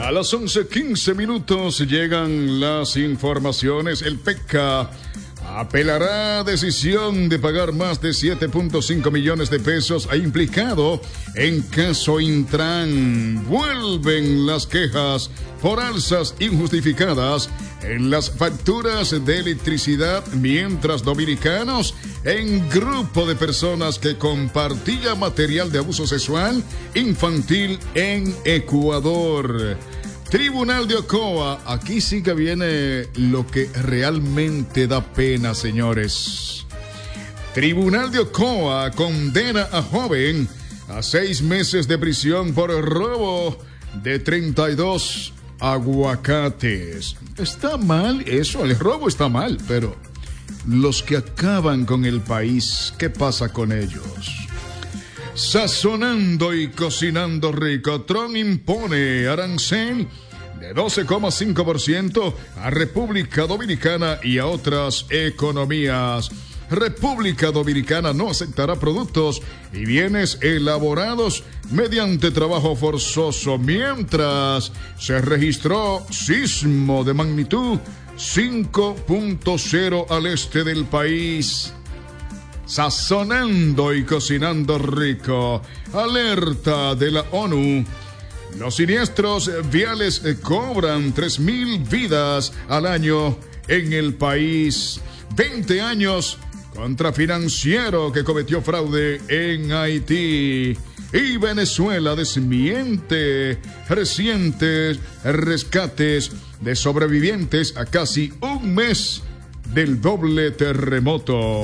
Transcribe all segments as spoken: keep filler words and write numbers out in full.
A las once quince minutos llegan las informaciones. El P E C C A apelará a decisión de pagar más de siete punto cinco millones de pesos a implicado en caso Intran. Vuelven las quejas por alzas injustificadas en las facturas de electricidad, mientras dominicanos en grupo de personas que compartía material de abuso sexual infantil en Ecuador. Tribunal de Ocoa, aquí sí que viene lo que realmente da pena, señores. Tribunal de Ocoa condena a joven a seis meses de prisión por robo de treinta y dos aguacates. Está mal eso, el robo está mal, pero los que acaban con el país, ¿qué pasa con ellos? Sazonando y cocinando rico, Trump impone arancel de doce coma cinco por ciento a República Dominicana y a otras economías. República Dominicana no aceptará productos y bienes elaborados mediante trabajo forzoso, mientras se registró sismo de magnitud cinco punto cero al este del país. Sazonando y cocinando rico. Alerta de la ONU. Los siniestros viales cobran tres mil vidas al año en el país. veinte años contra financiero que cometió fraude en Haití. Y Venezuela desmiente recientes rescates de sobrevivientes a casi un mes del doble terremoto.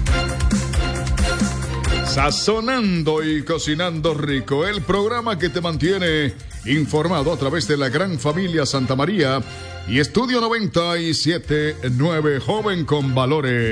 Sazonando y cocinando rico, el programa que te mantiene informado a través de la gran familia Santa María y Estudio noventa y siete punto nueve, joven con valores.